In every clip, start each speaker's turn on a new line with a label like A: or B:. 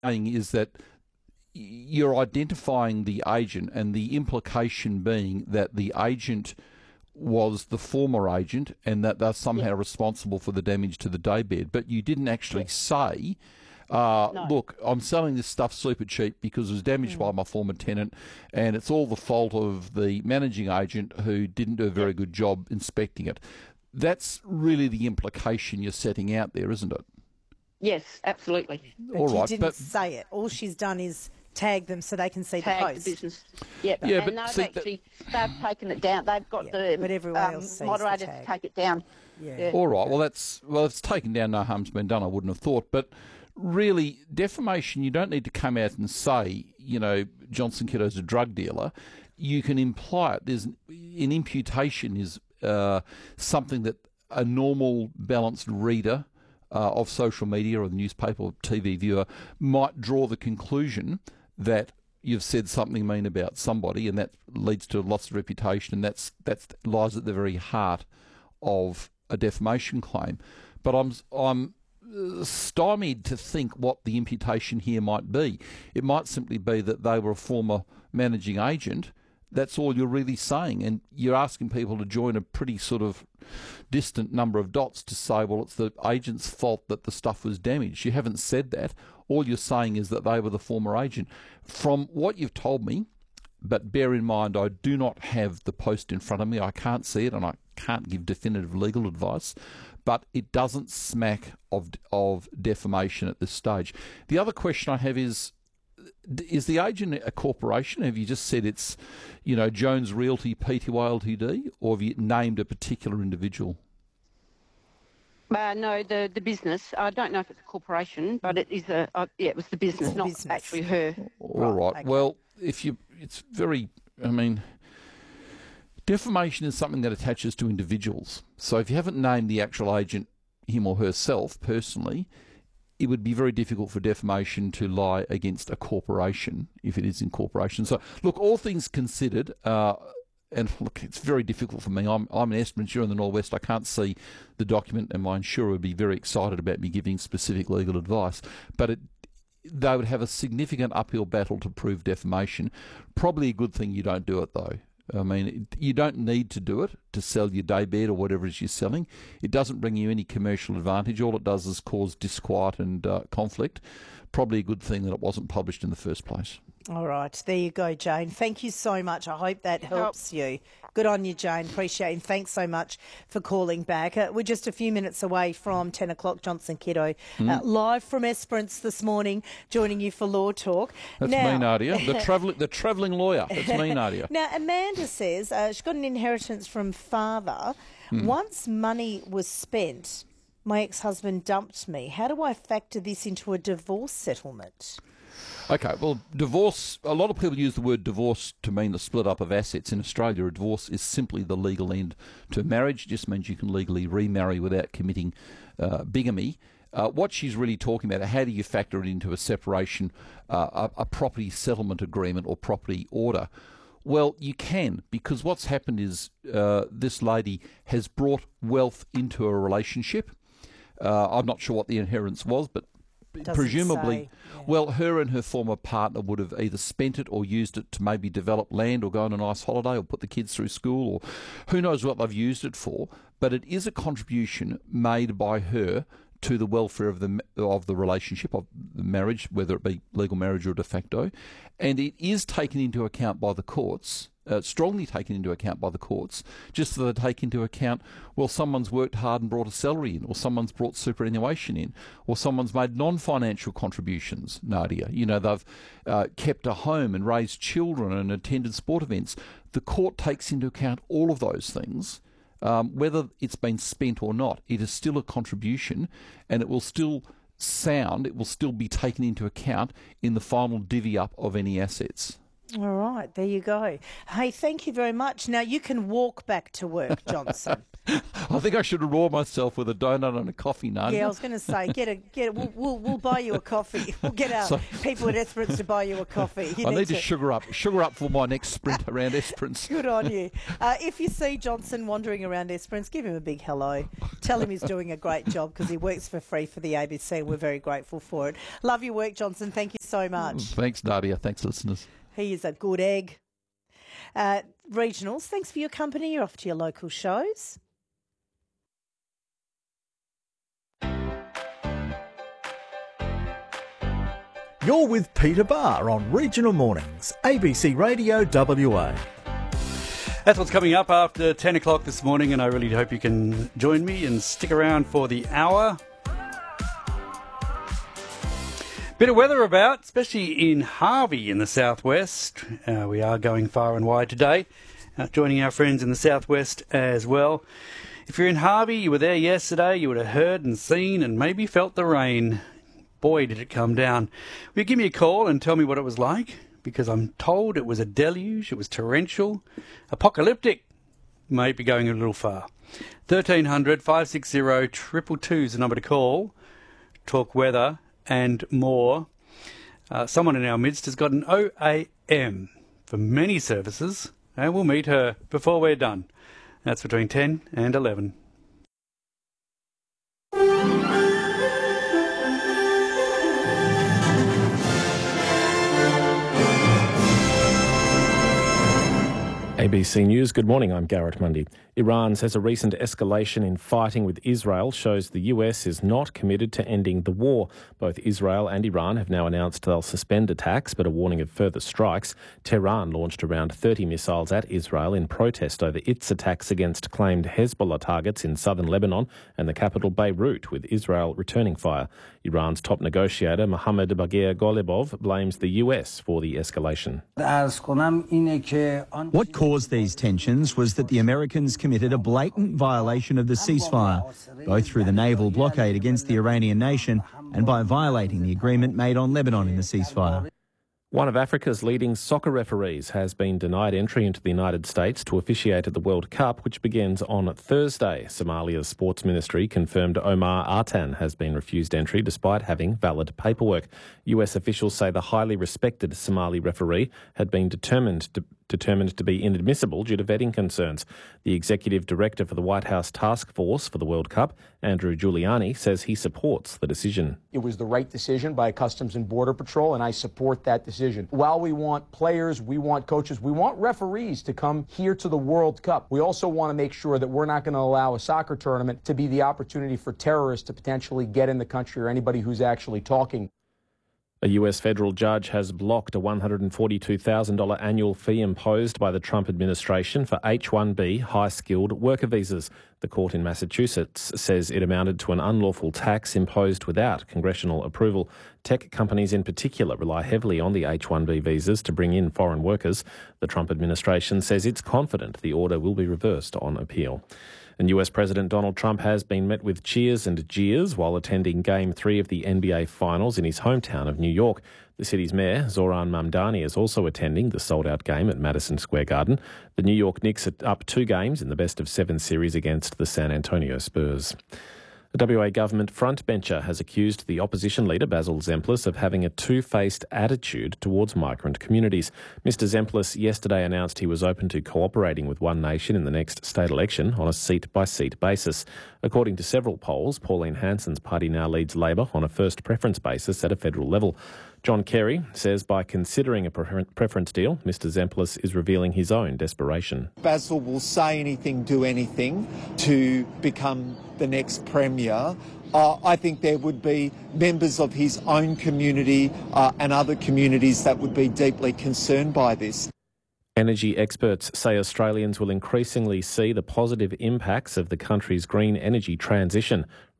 A: saying is that you're identifying the agent, and the implication being that the agent was the former agent and that they're somehow responsible for the damage to the daybed. But you didn't actually say,
B: No.
A: look, I'm selling this stuff super cheap because it was damaged by my former tenant, and it's all the fault of the managing agent who didn't do a very good job inspecting it. That's really the implication you're setting out there, isn't it?
B: Yes, absolutely.
C: But
A: All right,
C: she didn't say it. All she's done is tag them so they can see the
B: Tag
C: post.
B: the business. Yep.
A: Yeah,
B: and
A: but see,
B: they've taken it down. They've got
C: but everyone else sees the
B: moderators
C: tag.
B: to take it down.
C: Yeah.
A: All right. Well, it's taken down. No harm's been done. I wouldn't have thought. But really, defamation. You don't need to come out and say, Johnson Kiddo's a drug dealer. You can imply it. There's an imputation is something that a normal, balanced reader of social media or the newspaper or TV viewer might draw the conclusion that you've said something mean about somebody, and that leads to a loss of reputation, and that lies at the very heart of a defamation claim. But I'm stymied to think what the imputation here might be. It might simply be that they were a former managing agent. That's all you're really saying, and you're asking people to join a pretty sort of distant number of dots to say, well, it's the agent's fault that the stuff was damaged. You haven't said that. All you're saying is that they were the former agent. From what you've told me, but bear in mind, I do not have the post in front of me. I can't see it, and I can't give definitive legal advice, but it doesn't smack of defamation at this stage. The other question I have is the agent a corporation? Have you just said it's, Jones Realty Pty Ltd, or have you named a particular individual?
B: No, the business. I don't know if it's a corporation, but it is it was the business, not actually her.
A: All right.
C: Okay.
A: Well, defamation is something that attaches to individuals. So if you haven't named the actual agent, him or herself personally, it would be very difficult for defamation to lie against a corporation if it is incorporation. So, look, all things considered, and look, it's very difficult for me. I'm an estimate insurer in the Northwest. I can't see the document, and my insurer would be very excited about me giving specific legal advice. But they would have a significant uphill battle to prove defamation. Probably a good thing you don't do it, though. I mean, you don't need to do it to sell your daybed or whatever it is you're selling. It doesn't bring you any commercial advantage. All it does is cause disquiet and conflict. Probably a good thing that it wasn't published in the first place.
C: All right. There you go, Jane. Thank you so much. I hope that helps you. Good on you, Jane. Appreciate it. And thanks so much for calling back. We're just a few minutes away from 10 o'clock. Johnson Kiddo, live from Esperance this morning, joining you for Law Talk.
A: That's me, Nadia. The travelling lawyer. That's me, Nadia.
C: Now, Amanda says she got an inheritance from father. Once money was spent, my ex-husband dumped me. How do I factor this into a divorce settlement?
A: Okay, well, divorce, a lot of people use the word divorce to mean the split up of assets. In Australia, a divorce is simply the legal end to marriage. It just means you can legally remarry without committing bigamy. What she's really talking about, how do you factor it into a separation, a property settlement agreement or property order? Well, you can, because what's happened is this lady has brought wealth into a relationship. I'm not sure what the inheritance was, but presumably, well, her and her former partner would have either spent it or used it to maybe develop land or go on a nice holiday or put the kids through school, or who knows what they've used it for. But it is a contribution made by her to the welfare of the relationship, of the marriage, whether it be legal marriage or de facto, and it is taken into account by the courts. Strongly taken into account by the courts, just so they take into account, well, someone's worked hard and brought a salary in, or someone's brought superannuation in, or someone's made non-financial contributions, Nadia. They've kept a home and raised children and attended sport events. The court takes into account all of those things. Whether it's been spent or not, it is still a contribution, and it will still be taken into account in the final divvy up of any assets.
C: All right, there you go. Hey, thank you very much. Now, you can walk back to work, Johnson.
A: I think I should reward myself with a donut and a coffee, Nadia.
C: Yeah, I was going to say, get it. We'll buy you a coffee. We'll get our people at Esperance to buy you a coffee.
A: I need to sugar up for my next sprint around Esperance.
C: Good on you. If you see Johnson wandering around Esperance, give him a big hello. Tell him he's doing a great job because he works for free for the ABC, and we're very grateful for it. Love your work, Johnson. Thank you so much.
A: Thanks, Nadia. Thanks, listeners.
C: He is a good egg. Regionals, thanks for your company. You're off to your local shows.
D: You're with Peter Barr on Regional Mornings, ABC Radio WA.
E: That's what's coming up after 10 o'clock this morning, and I really hope you can join me and stick around for the hour. Bit of weather about, especially in Harvey in the southwest. We are going far and wide today, joining our friends in the southwest as well. If you're in Harvey, you were there yesterday, you would have heard and seen and maybe felt the rain. Boy, did it come down. Will you give me a call and tell me what it was like? Because I'm told it was a deluge, it was torrential, apocalyptic. Might be going a little far. 1300 560 222 is the number to call. Talk weather and more. Someone in our midst has got an OAM for many services, and we'll meet her before we're done. That's between 10 and 11.
F: ABC News, good morning, I'm Garrett Mundy. Iran says a recent escalation in fighting with Israel shows the US is not committed to ending the war. Both Israel and Iran have now announced they'll suspend attacks, but a warning of further strikes. Tehran launched around 30 missiles at Israel in protest over its attacks against claimed Hezbollah targets in southern Lebanon and the capital Beirut, with Israel returning fire. Iran's top negotiator, Mohammad Baghir Golibov, blames the US for the escalation.
G: What caused these tensions was that the Americans committed a blatant violation of the ceasefire, both through the naval blockade against the Iranian nation and by violating the agreement made on Lebanon in the ceasefire.
F: One of Africa's leading soccer referees has been denied entry into the United States to officiate at the World Cup, which begins on Thursday. Somalia's sports ministry confirmed Omar Artan has been refused entry despite having valid paperwork. US officials say the highly respected Somali referee had been determined to be inadmissible due to vetting concerns. The executive director for the White House Task Force for the World Cup, Andrew Giuliani, says he supports the decision.
H: It was the right decision by Customs and Border Patrol, and I support that decision. While we want players, we want coaches, we want referees to come here to the World Cup. We also want to make sure that we're not going to allow a soccer tournament to be the opportunity for terrorists to potentially get in the country or anybody who's actually talking.
F: A US federal judge has blocked a $142,000 annual fee imposed by the Trump administration for H-1B high-skilled worker visas. The court in Massachusetts says it amounted to an unlawful tax imposed without congressional approval. Tech companies in particular rely heavily on the H-1B visas to bring in foreign workers. The Trump administration says it's confident the order will be reversed on appeal. And US President Donald Trump has been met with cheers and jeers while attending Game 3 of the NBA Finals in his hometown of New York. The city's mayor, Zoran Mamdani, is also attending the sold-out game at Madison Square Garden. The New York Knicks are up 2 games in the best-of-7 series against the San Antonio Spurs. The WA government frontbencher has accused the opposition leader, Basil Zemplis, of having a two-faced attitude towards migrant communities. Mr Zemplis yesterday announced he was open to cooperating with One Nation in the next state election on a seat-by-seat basis. According to several polls, Pauline Hanson's party now leads Labor on a first preference basis at a federal level. John Kerry says by considering a preference deal, Mr Zemplis is revealing his own desperation.
I: Basil will say anything, do anything to become the next Premier. I think there would be members of his own community and other communities that would be deeply concerned by this.
F: Energy experts say Australians will increasingly see the positive impacts of the country's green energy transition.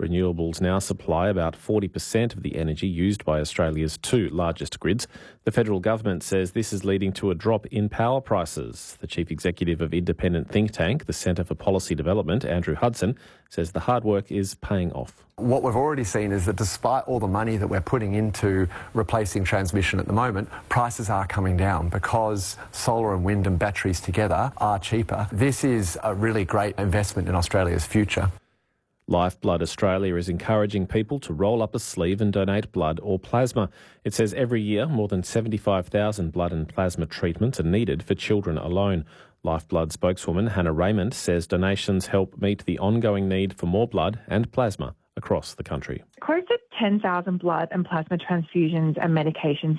F: Renewables now supply about 40% of the energy used by Australia's two largest grids. The federal government says this is leading to a drop in power prices. The chief executive of independent think tank, the Centre for Policy Development, Andrew Hudson, says the hard work is paying off.
J: What we've already seen is that despite all the money that we're putting into replacing transmission at the moment, prices are coming down because solar and wind and batteries together are cheaper. This is a really great investment in Australia's future.
F: Lifeblood Australia is encouraging people to roll up a sleeve and donate blood or plasma. It says every year more than 75,000 blood and plasma treatments are needed for children alone. Lifeblood spokeswoman Hannah Raymond says donations help meet the ongoing need for more blood and plasma across the country.
K: Close to 10,000 blood and plasma transfusions and medications